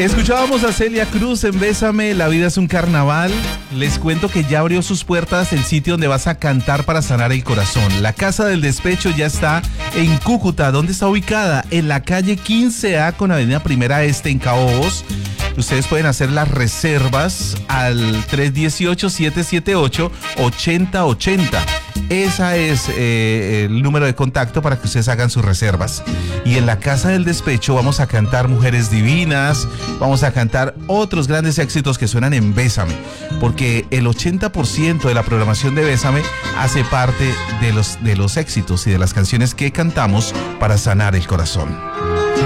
Escuchábamos a Celia Cruz en Bésame, la vida es un carnaval. Les cuento que ya abrió sus puertas el sitio donde vas a cantar para sanar el corazón. La Casa del Despecho ya está en Cúcuta. ¿Dónde está ubicada? En la calle 15A con Avenida Primera Este en Caobos. Ustedes pueden hacer las reservas al 318-778-8080. Esa es el número de contacto para que ustedes hagan sus reservas. Y en la Casa del Despecho vamos a cantar Mujeres Divinas, vamos a cantar otros grandes éxitos que suenan en Bésame, porque el 80% de la programación de Bésame hace parte de los éxitos y de las canciones que cantamos para sanar el corazón.